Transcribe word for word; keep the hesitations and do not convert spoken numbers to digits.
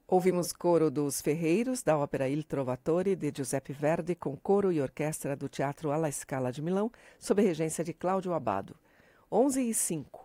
Ouvimos coro dos Ferreiros, da ópera Il Trovatore, de Giuseppe Verdi, com coro e orquestra do Teatro alla Scala de Milão, sob a regência de Cláudio Abbado. onze e cinco.